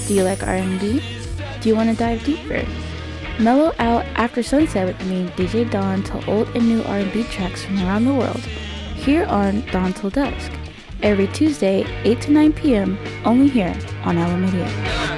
Do you like R&B? Do you want to dive deeper? Mellow out after sunset with me, DJ Dawn, to old and new R&B tracks from around the world, here on Dawn Till Dusk, every Tuesday, 8 to 9 p.m., only here on Alameda.